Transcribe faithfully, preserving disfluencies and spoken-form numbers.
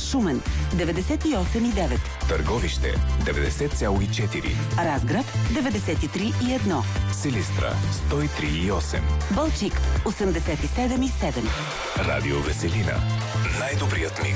Шумен деветдесет и осем и девет. Търговище деветдесет цяло и четири. Разград деветдесет и три и едно. Силистра сто и три и осем. Балчик осемдесет и седем и седем. Радио Веселина. Най-добрият микс.